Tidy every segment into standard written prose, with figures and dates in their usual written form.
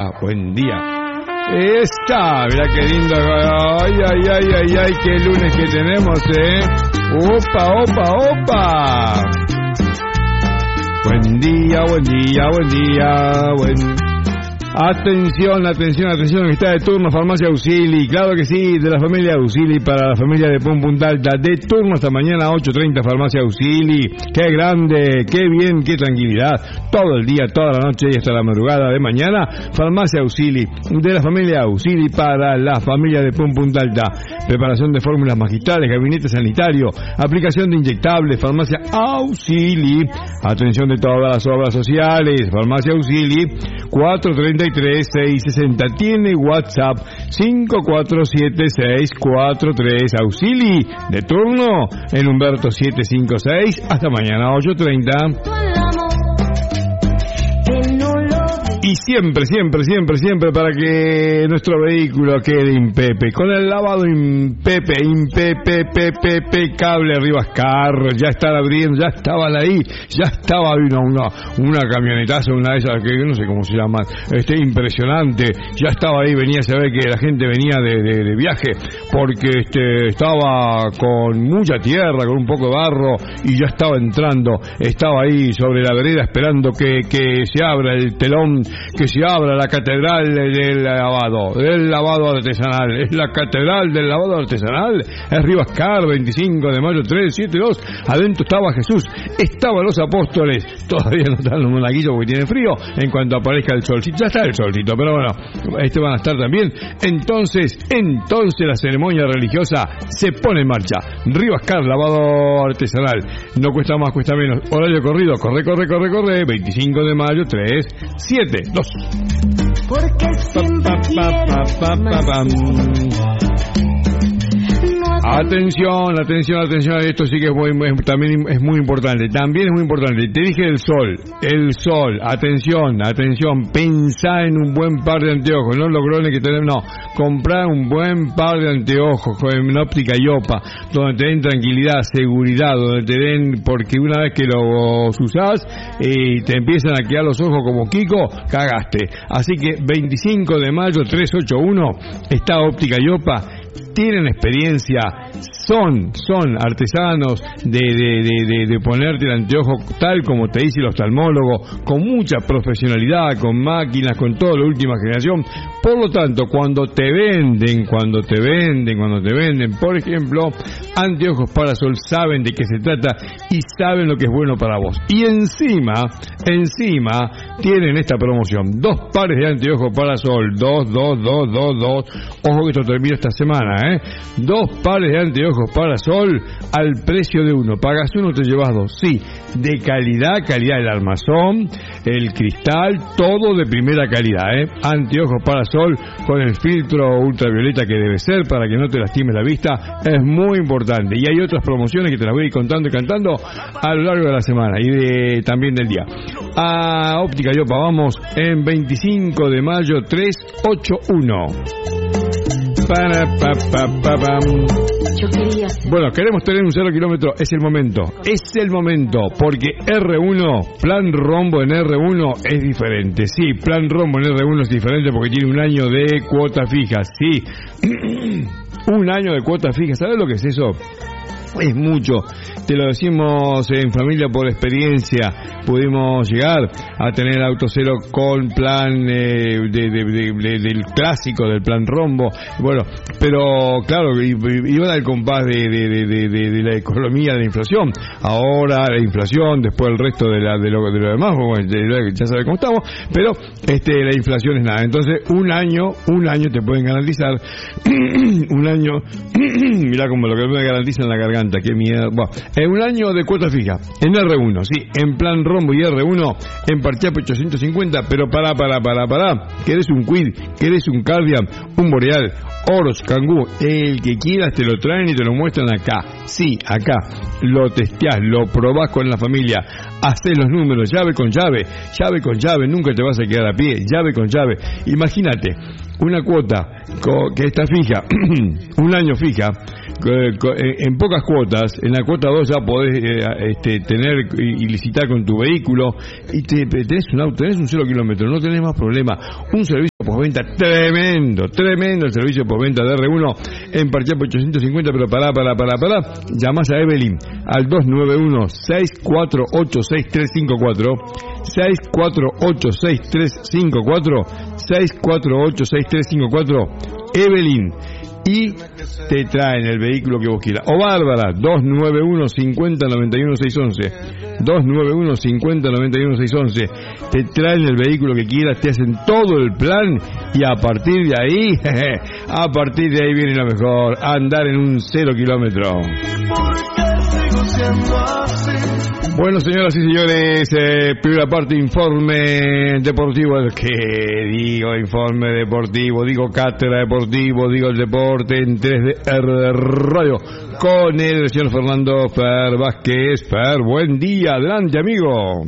Buen día. Está, mirá qué lindo. Ay, ay, ay, ay, ay, qué lunes que tenemos, Opa, opa, opa. Buen día, buen día, buen día, Atención, atención, atención, que está de turno Farmacia Auxili, claro que sí, de la familia Auxili para la familia de Punta Alta, de turno hasta mañana 8:30 Farmacia Auxili, qué grande, qué bien, qué tranquilidad, todo el día, toda la noche y hasta la madrugada de mañana, Farmacia Auxili, de la familia Auxili para la familia de Punta Alta, preparación de fórmulas magistrales, gabinete sanitario, aplicación de inyectables, Farmacia Auxili, atención de todas las obras sociales, Farmacia Auxili, 433-660, tiene WhatsApp 547643, Auxili, de turno en Humberto 756, hasta mañana 8:30. Y siempre, siempre, siempre, siempre para que nuestro vehículo quede impepe, con el lavado impecable, Rivascar, ya están abriendo, ya estaban ahí, ya estaba una camionetazo, una de esas que no sé cómo se llama, impresionante, ya estaba ahí, venía a saber que la gente venía de viaje, porque estaba con mucha tierra, con un poco de barro, y ya estaba entrando, estaba ahí sobre la vereda esperando que se abra el telón, que se abra la catedral del lavado artesanal. Es la catedral del lavado artesanal. Es Rivascar, 25 de mayo 372. Adentro estaba Jesús, estaban los apóstoles. Todavía no están los monaguillos porque tienen frío. En cuanto aparezca el solcito, ya está el solcito, pero bueno, van a estar también. Entonces la ceremonia religiosa se pone en marcha. Rivascar, lavado artesanal. No cuesta más, cuesta menos. Horario corrido, corre. 25 de mayo 372. Porque siempre Atención, esto sí que también es muy importante. También es muy importante. Te dije el sol. Atención. Pensá en un buen par de anteojos, no los grones que tenemos, no. Comprar un buen par de anteojos en óptica Iopa, donde te den tranquilidad, seguridad, donde te den, porque una vez que los usás y te empiezan a quedar los ojos como Kiko, cagaste. Así que 25 de mayo 381 está óptica Iopa. Tienen experiencia, son artesanos de ponerte el anteojo tal como te dice el oftalmólogo, con mucha profesionalidad, con máquinas, con todo la última generación. Por lo tanto, cuando te venden, por ejemplo, anteojos para sol, saben de qué se trata y saben lo que es bueno para vos. Y encima tienen esta promoción: 2 pares de anteojos para sol, 2. Ojo que esto termina esta semana, 2 pares de anteojos para sol al precio de uno. Pagas uno, te llevas 2. Sí, de calidad el armazón, el cristal, todo de primera calidad, Anteojos para sol con el filtro ultravioleta que debe ser para que no te lastime la vista, es muy importante. Y hay otras promociones que te las voy a ir contando y cantando a lo largo de la semana y también del día. A Óptica Iopa vamos en 25 de mayo 381. Bueno, queremos tener un 0 kilómetro, es el momento, porque R1, plan rombo en R1 es diferente. Sí, plan rombo en R1 es diferente porque tiene un año de cuota fija, sí, un año de cuota fija. ¿Sabes lo que es eso? Es mucho, te lo decimos en familia por experiencia. Pudimos llegar a tener auto cero con plan del clásico, del plan rombo. Bueno, pero claro, iban al compás de la economía, de la inflación. Ahora la inflación, después el resto de lo demás, bueno, ya sabes cómo estamos, pero la inflación es nada. Entonces, un año te pueden garantizar, un año, mirá como lo que me garantizan la garganta. Qué mierda. Bueno, un año de cuota fija en R1, sí, en plan rombo y R1 en Parchape 850, pero pará. ¿Querés un Quid? ¿Querés un Cardian? Un Boreal? Oros, Kangoo, el que quieras te lo traen y te lo muestran acá. Sí, acá. Lo testeás, lo probás con la familia, hacés los números, llave con llave, nunca te vas a quedar a pie, llave con llave. Imagínate, una cuota que está fija, un año fija, en pocas cuotas. En la cuota 2 ya podés tener y licitar con tu vehículo y tenés un auto, tenés un 0 kilómetro, no tenés más problema. Un servicio postventa tremendo el servicio postventa de R1 en Parchapo 850, pero pará. Llamás a Evelyn al 291-648-6354, 648-6354, Evelyn, y te traen el vehículo que vos quieras. O Bárbara, 291-50-91-611, 291-50-91-611, te traen el vehículo que quieras, te hacen todo el plan, y a partir de ahí viene lo mejor, andar en un 0 kilómetro. Bueno, señoras y señores, primera parte, informe deportivo. ¿Qué digo? Informe deportivo, digo cátedra deportivo, digo el deporte en 3DR Radio con el señor Fernando Fer Vázquez. Fer, buen día, adelante, amigo.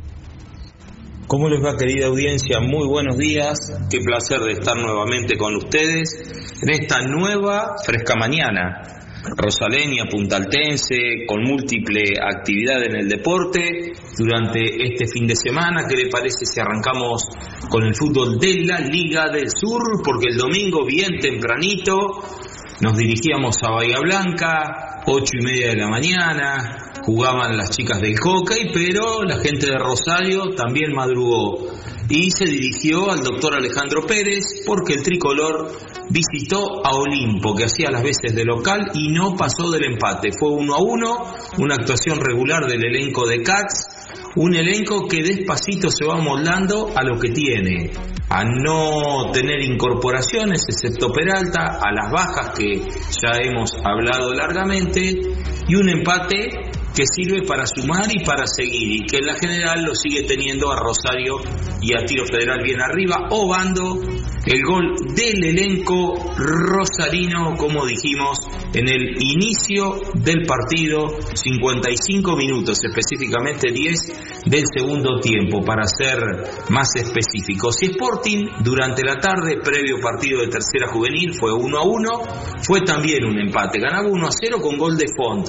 ¿Cómo les va, querida audiencia? Muy buenos días, qué placer de estar nuevamente con ustedes en esta nueva fresca mañana rosaleña, puntaltense, con múltiple actividad en el deporte durante este fin de semana. ¿Qué le parece si arrancamos con el fútbol de la Liga del Sur? Porque el domingo, bien tempranito, nos dirigíamos a Bahía Blanca, 8:30 de la mañana, jugaban las chicas del hockey, pero la gente de Rosario también madrugó y se dirigió al doctor Alejandro Pérez porque el tricolor visitó a Olimpo, que hacía las veces de local y no pasó del empate. Fue 1-1, una actuación regular del elenco de Cats, un elenco que despacito se va moldando a lo que tiene, a no tener incorporaciones excepto Peralta, a las bajas que ya hemos hablado largamente, y un empate que sirve para sumar y para seguir, y que en la general lo sigue teniendo a Rosario y a Tiro Federal bien arriba, obando el gol del elenco rosarino, como dijimos, en el inicio del partido, 55 minutos, específicamente 10 del segundo tiempo, para ser más específicos. Y Sporting, durante la tarde, previo partido de tercera juvenil, fue 1-1, fue también un empate, ganaba 1-0 con gol de Font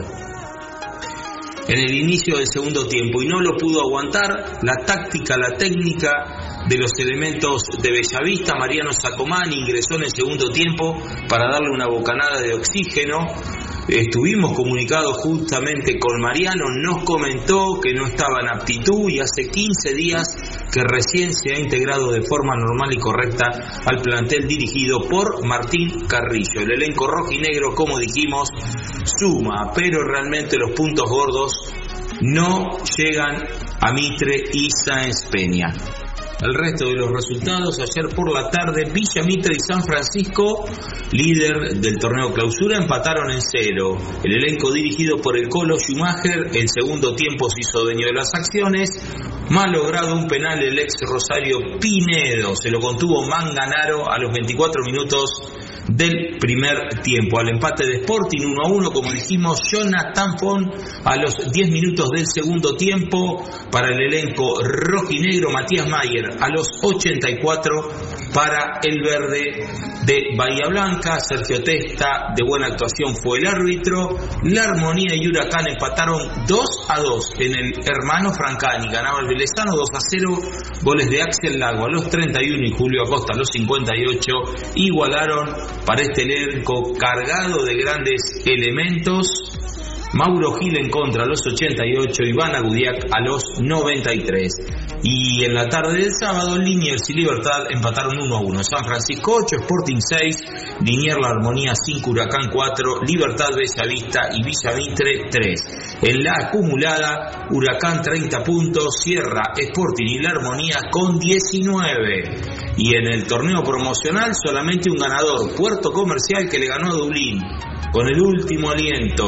en el inicio del segundo tiempo, y no lo pudo aguantar la táctica, la técnica de los elementos de Bellavista. Mariano Sacomán ingresó en el segundo tiempo para darle una bocanada de oxígeno. Estuvimos comunicados justamente con Mariano, nos comentó que no estaba en aptitud y hace 15 días que recién se ha integrado de forma normal y correcta al plantel dirigido por Martín Carrillo. El elenco rojinegro, como dijimos, suma, pero realmente los puntos gordos no llegan a Mitre y Sáenz Peña. El resto de los resultados: ayer por la tarde, Villa Mitre y San Francisco, líder del torneo clausura, empataron en 0. El elenco dirigido por el Colo Schumacher en segundo tiempo se hizo dueño de las acciones. Malogrado un penal el ex Rosario Pinedo, se lo contuvo Manganaro a los 24 minutos del primer tiempo. Al empate de Sporting 1-1, como dijimos, Jonathan Font a los 10 minutos del segundo tiempo para el elenco rojinegro. Matías Mayer a los 84 para el verde de Bahía Blanca. Sergio Testa, de buena actuación, fue el árbitro. La Armonía y Huracán empataron 2-2 en el Hermano Francani. Ganaba el Velezano 2-0, goles de Axel Lago a los 31 y Julio Acosta a los 58 igualaron para este elenco cargado de grandes elementos. Mauro Gil en contra a los 88, Iván Agudiak a los 93. Y en la tarde del sábado, Liniers y Libertad empataron 1-1. San Francisco 8, Sporting 6, Liniers La Armonía 5, Huracán 4, Libertad Bellavista y Villa Mitre 3. En la acumulada, Huracán 30 puntos, cierra Sporting y La Armonía con 19. Y en el torneo promocional solamente un ganador, Puerto Comercial, que le ganó a Dublín con el último aliento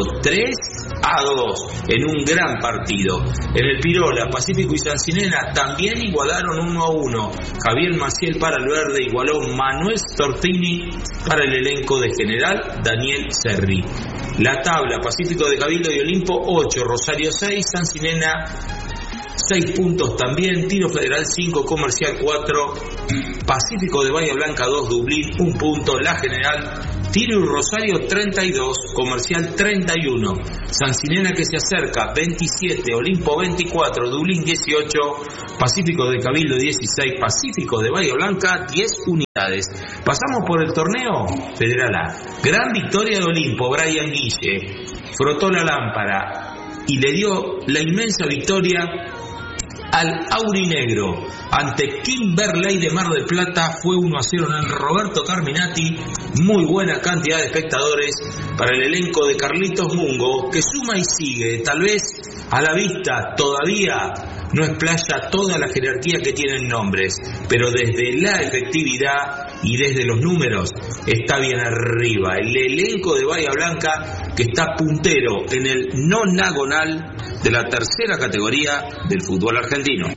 3-2 en un gran partido. En el Pirola, Pacífico y Sancinena también igualaron 1-1. Javier Maciel para el verde igualó Manuel Stortini para el elenco de General Daniel Serri. La tabla: Pacífico de Cabildo y Olimpo 8, Rosario 6, Sancinena 6 puntos también. Tiro Federal 5, Comercial 4, Pacífico de Bahía Blanca 2, Dublín 1 punto. La General, Tiro y Rosario 32, Comercial 31. Sancinena que se acerca 27, Olimpo 24, Dublín 18, Pacífico de Cabildo 16, Pacífico de Bahía Blanca 10 unidades. Pasamos por el torneo Federal A. Gran victoria de Olimpo, Brian Guille frotó la lámpara y le dio la inmensa victoria al aurinegro ante Kimberley de Mar del Plata. Fue 1-0 en el Roberto Carminati. Muy buena cantidad de espectadores para el elenco de Carlitos Mungo, que suma y sigue. Tal vez a la vista todavía no explaya toda la jerarquía que tienen nombres, pero desde la efectividad y desde los números está bien arriba. El elenco de Bahía Blanca, que está puntero en el nonagonal de la tercera categoría del fútbol argentino.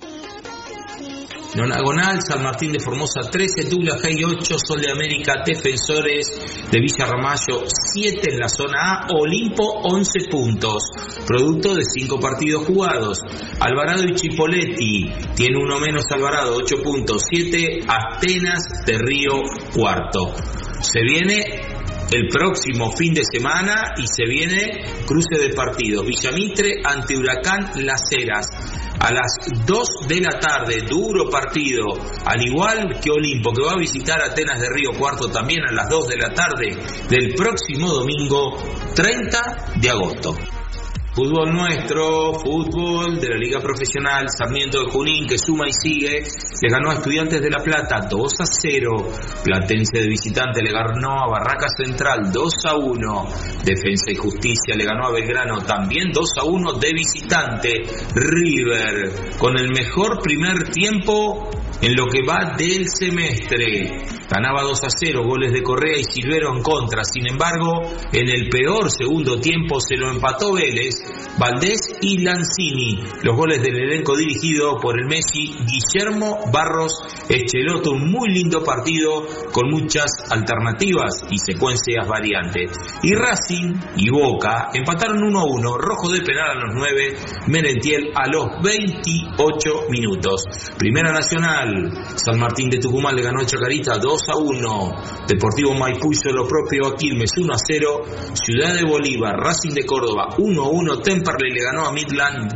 Nonagonal, San Martín de Formosa 13, Douglas Haig 8, Sol de América, Defensores de Villa Ramallo 7 en la zona A, Olimpo 11 puntos, producto de 5 partidos jugados. Alvarado y Chipoletti, tiene uno menos Alvarado, 8 puntos, 7, Atenas de Río cuarto. Se viene el próximo fin de semana y se viene cruce de partidos. Villamitre ante Huracán Las Heras a las 2 de la tarde, duro partido, al igual que Olimpo, que va a visitar Atenas de Río Cuarto también a las 2 de la tarde del próximo domingo 30 de agosto. Fútbol nuestro, fútbol de la Liga Profesional, Sarmiento de Junín, que suma y sigue, le ganó a Estudiantes de La Plata 2-0, Platense de visitante le ganó a Barracas Central 2-1, Defensa y Justicia le ganó a Belgrano también 2-1 de visitante. River, con el mejor primer tiempo en lo que va del semestre, ganaba 2-0, goles de Correa y Silvero en contra. Sin embargo, en el peor segundo tiempo se lo empató Vélez, Valdés y Lanzini. Los goles del elenco dirigido por el Messi Guillermo Barros Echeloto. Un muy lindo partido con muchas alternativas y secuencias variantes. Y Racing y Boca empataron 1-1, Rojo de penal a los 9, Merentiel a los 28 minutos. Primera Nacional, San Martín de Tucumán le ganó a Chacarita 2-1, Deportivo Maipú hizo lo propio a Quilmes 1-0, Ciudad de Bolívar, Racing de Córdoba 1-1, Temperley le ganó a Midland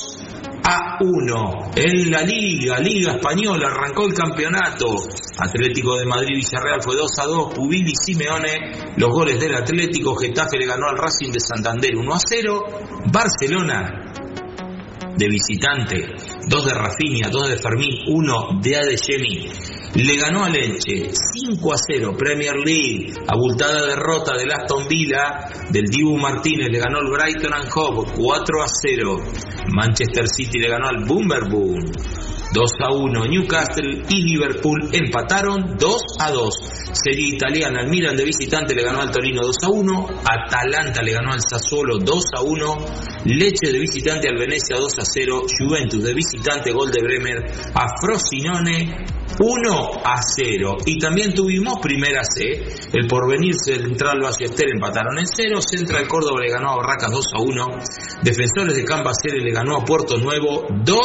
2-1. En la Liga Española arrancó el campeonato. Atlético de Madrid Villarreal fue 2-2, Pubil y Simeone los goles del Atlético. Getafe le ganó al Racing de Santander 1-0, Barcelona de visitante, 2 de Rafinha, 2 de Fermín, 1 de Adeyemi, le ganó al Elche 5-0, Premier League, abultada derrota del Aston Villa, del Dibu Martínez, le ganó al Brighton and Hove 4-0, Manchester City le ganó al Bumberboom 2-1, Newcastle y Liverpool empataron 2-2. Serie italiana, el Milan de visitante le ganó al Torino 2-1, Atalanta le ganó al Sassuolo 2-1, Lecce de visitante al Venecia 2-0, Juventus de visitante, gol de Bremer a Frosinone 1-0. Y también tuvimos Primera C, el Porvenir Central Ballester empataron en 0, Central Córdoba le ganó a Barracas 2-1, Defensores de Cambaceres le ganó a Puerto Nuevo 2-0.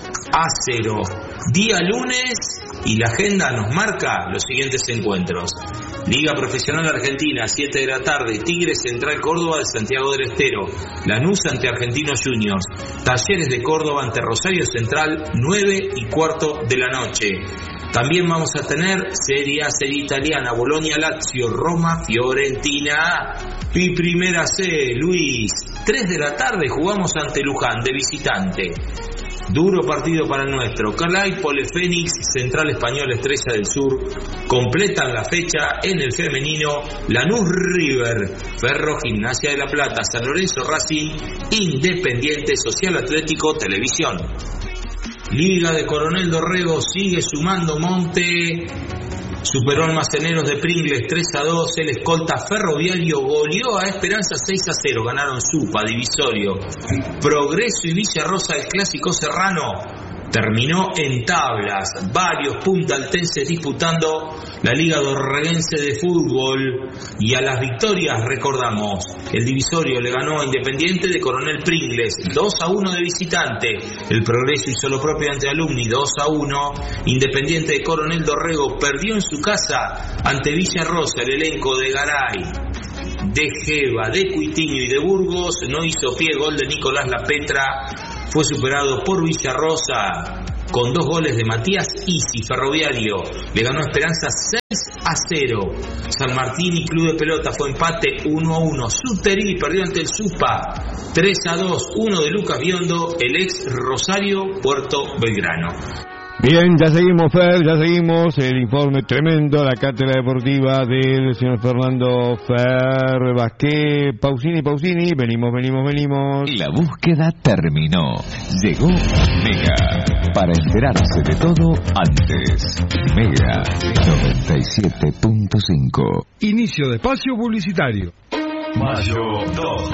Día lunes y la agenda nos marca los siguientes encuentros. Liga Profesional Argentina, 7 de la tarde, Tigre Central Córdoba de Santiago del Estero, Lanús ante Argentinos Juniors, Talleres de Córdoba ante Rosario Central, 9:15 de la noche. También vamos a tener Serie A, Serie Italiana, Bolonia Lazio, Roma Fiorentina. Y Primera C, Luis, 3 de la tarde jugamos ante Luján de visitante. Duro partido para el nuestro. Claypole Fénix, Central Español Estrella del Sur completan la fecha. En el femenino, Lanús River, Ferro Gimnasia de La Plata, San Lorenzo Racing, Independiente Social Atlético Televisión. Liga de Coronel Dorrego sigue sumando Monte. Superó Almaceneros de Pringles 3-2, el escolta Ferroviario goleó a Esperanza 6-0, ganaron Supa, Divisorio, Progreso y Villa Rosa, el Clásico Serrano, terminó en tablas, varios puntaltenses disputando la Liga Dorreguense de Fútbol, y a las victorias recordamos, el Divisorio le ganó a Independiente de Coronel Pringles 2-1 de visitante, el Progreso hizo lo propio ante Alumni 2-1, Independiente de Coronel Dorrego perdió en su casa ante Villarrosa, el elenco de Garay, de Geva, de Cuitiño y de Burgos no hizo pie, gol de Nicolás Lapetra, fue superado por Villarrosa con 2 goles de Matías Isi. Ferroviario le ganó a Esperanza 6-0. San Martín y Club de Pelota fue empate 1-1. Suterí perdió ante el Supa 3-2. 1 de Lucas Biondo, el ex Rosario Puerto Belgrano. Bien, ya seguimos, Fer, ya seguimos. El informe tremendo, la cátedra deportiva del señor Fernando Fer Vázquez. Pausini, venimos. La búsqueda terminó. Llegó Mega. Para enterarse de todo antes. Mega 97.5. Inicio de espacio publicitario. Mayo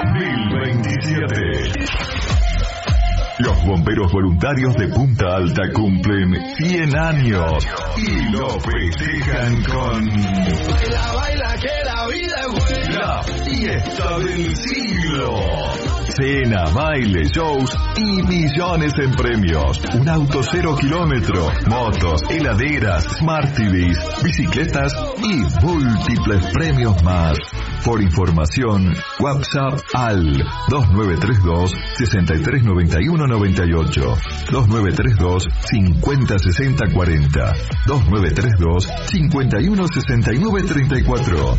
2027. Los bomberos voluntarios de Punta Alta cumplen 100 años y lo festejan con Baila que la vida es buena. la fiesta del siglo. Cena, baile, shows y millones en premios. Un auto 0 kilómetro, motos, heladeras, Smart TVs, bicicletas y múltiples premios más. Por información, WhatsApp al 2932 639198, 2932 506040, 2932 516934.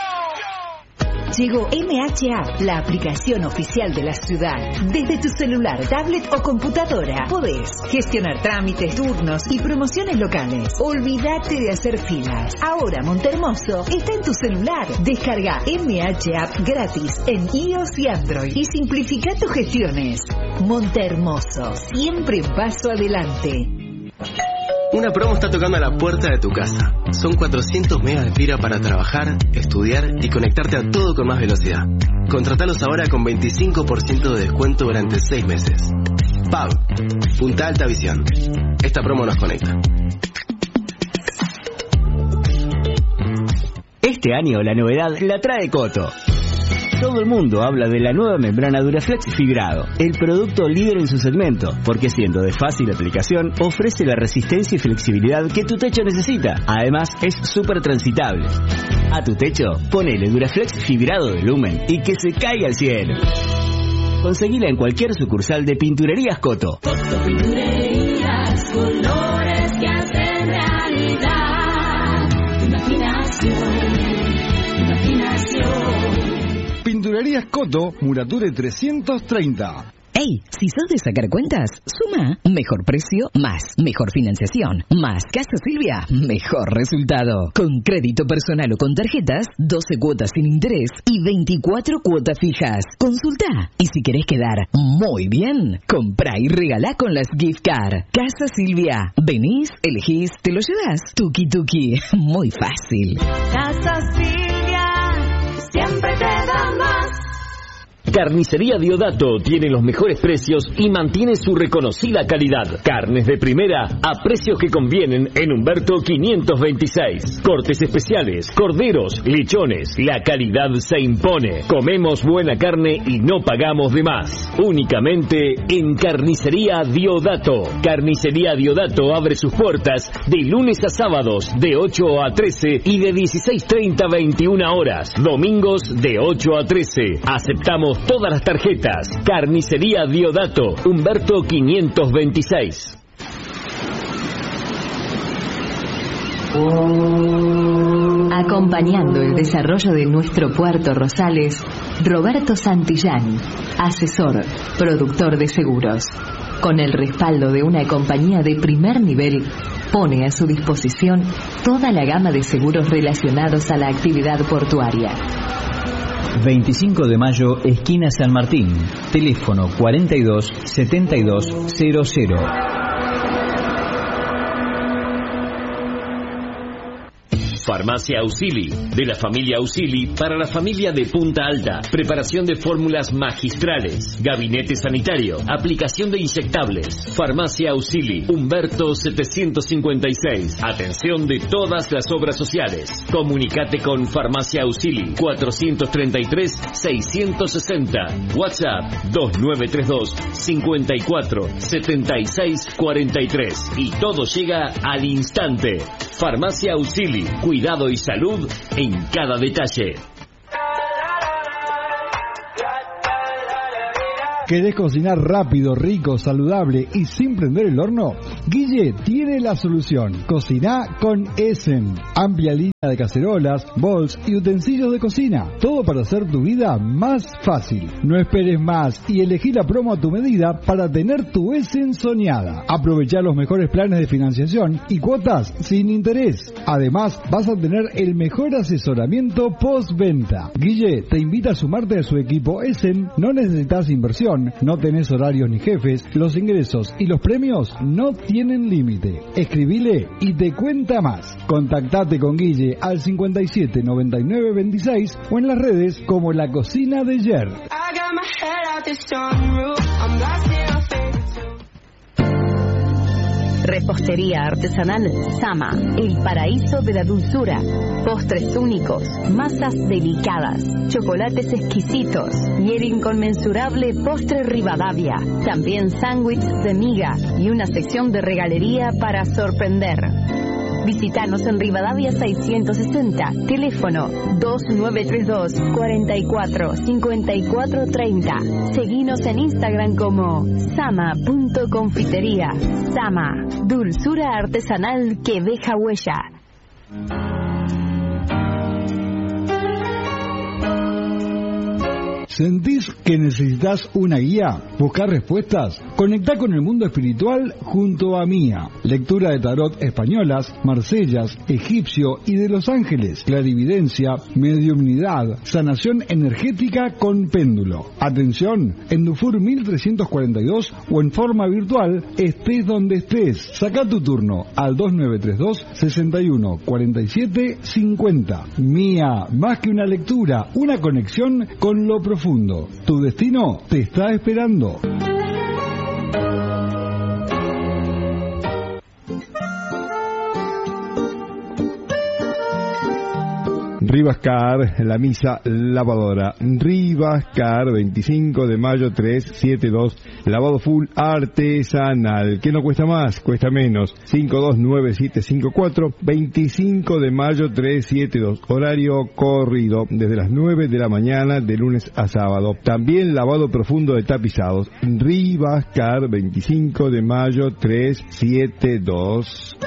Llegó MHA, la aplicación oficial de la ciudad. Desde tu celular, tablet o computadora podés gestionar trámites, turnos y promociones locales. Olvídate de hacer filas. Ahora Montehermoso está en tu celular. Descarga MHA gratis en iOS y Android y simplifica tus gestiones. Montehermoso, siempre un paso adelante. Una promo está tocando a la puerta de tu casa. Son 400 megas de fibra para trabajar, estudiar y conectarte a todo con más velocidad. Contratalos ahora con 25% de descuento durante 6 meses. PAV, Punta Alta Visión. Esta promo nos conecta. Este año la novedad la trae Coto. Todo el mundo habla de la nueva membrana Duraflex Fibrado, el producto líder en su segmento, porque siendo de fácil aplicación, ofrece la resistencia y flexibilidad que tu techo necesita. Además, es súper transitable. A tu techo, ponele Duraflex Fibrado de Lumen y que se caiga al cielo. Conseguila en cualquier sucursal de Pinturerías Coto. Coto Pinturerías, colores que hacen realidad. Imaginación. Pinturerías Coto, Murature 330. ¡Ey! Si sos de sacar cuentas, suma mejor precio, más mejor financiación, más Casa Silvia, mejor resultado. Con crédito personal o con tarjetas, 12 cuotas sin interés y 24 cuotas fijas. Consulta. Y si querés quedar muy bien, comprá y regalá con las gift card. Casa Silvia. Venís, elegís, te lo llevas. Tuki tuki. Muy fácil. Casa Silvia, siempre te da más. Carnicería Diodato tiene los mejores precios y mantiene su reconocida calidad. Carnes de primera a precios que convienen en Humberto 526. Cortes especiales, corderos, lechones. La calidad se impone. Comemos buena carne y no pagamos de más. Únicamente en Carnicería Diodato. Carnicería Diodato abre sus puertas de lunes a sábados de 8 a 13 y de 16:30 a 21 horas. Domingos de 8 a 13. Aceptamos todas las tarjetas. Carnicería Diodato, Humberto 526. Acompañando el desarrollo de nuestro puerto Rosales, Roberto Santillán, asesor, productor de seguros. Con el respaldo de una compañía de primer nivel, pone a su disposición toda la gama de seguros relacionados a la actividad portuaria. 25 de mayo, esquina San Martín. Teléfono 42 72 00. Farmacia Auxili, de la familia Auxili para la familia de Punta Alta. Preparación de fórmulas magistrales. Gabinete sanitario. Aplicación de inyectables. Farmacia Auxili, Humberto 756. Atención de todas las obras sociales. Comunicate con Farmacia Auxili 433-660. WhatsApp 2932 54 76 43. Y todo llega al instante. Farmacia Auxili, cuidado y salud en cada detalle. ¿Querés cocinar rápido, rico, saludable y sin prender el horno? Guille tiene la solución. Cociná con Essen. Amplia línea de cacerolas, bowls y utensilios de cocina. Todo para hacer tu vida más fácil. No esperes más y elegí la promo a tu medida para tener tu Essen soñada. Aprovechá los mejores planes de financiación y cuotas sin interés. Además, vas a tener el mejor asesoramiento postventa. Guille te invita a sumarte a su equipo Essen. No necesitas inversión. No tenés horarios ni jefes, los ingresos y los premios no tienen límite. Escribile y te cuenta más. Contactate con Guille al 57 99 26 o en las redes como La Cocina de Jer. Repostería artesanal Sama, el paraíso de la dulzura. Postres únicos, masas delicadas, chocolates exquisitos y el inconmensurable postre Rivadavia. También sándwiches de miga y una sección de regalería para sorprender. Visítanos en Rivadavia 660, teléfono 2932 44 54 30. Seguinos en Instagram como sama.confitería. Sama, dulzura artesanal que deja huella. ¿Sentís que necesitas una guía? ¿Buscar respuestas? Conectá con el mundo espiritual junto a Mía. Lectura de tarot españolas, marsellas, egipcio y de los ángeles. Clarividencia, mediumnidad, sanación energética con péndulo. Atención, en Dufour 1342 o en forma virtual, estés donde estés. Sacá tu turno al 2932 61 47 50. Mía, más que una lectura, una conexión con lo profundo. Tu destino te está esperando. Rivascar, la misa lavadora. Rivascar, 25 de mayo 372. Lavado full artesanal. ¿Qué no cuesta más? Cuesta menos. 529754. 25 de mayo 372. Horario corrido desde las 9 de la mañana de lunes a sábado. También lavado profundo de tapizados. Rivascar, 25 de mayo 372.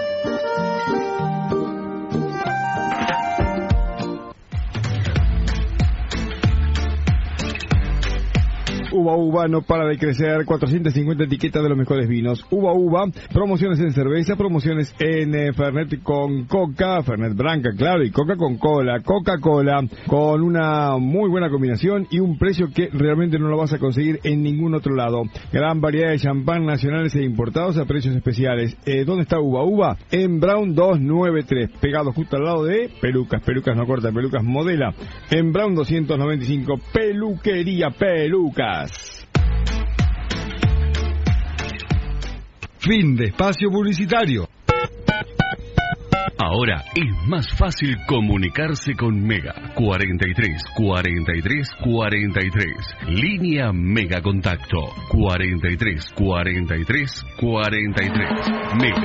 Uva Uva no para de crecer, 450 etiquetas de los mejores vinos. Uva Uva, promociones en cerveza, promociones en Fernet con Coca, Fernet Branca, claro, y Coca con Cola, Coca-Cola, con una muy buena combinación y un precio que realmente no lo vas a conseguir en ningún otro lado. Gran variedad de champán nacionales e importados a precios especiales. ¿Dónde está Uva Uva? En Brown 293, pegado justo al lado de Pelucas, Pelucas no corta, Pelucas modela. En Brown 295, Peluquería Pelucas. Fin de espacio publicitario. Ahora es más fácil comunicarse con Mega. 43 43 43. Línea Mega Contacto. 43 43 43. Mega.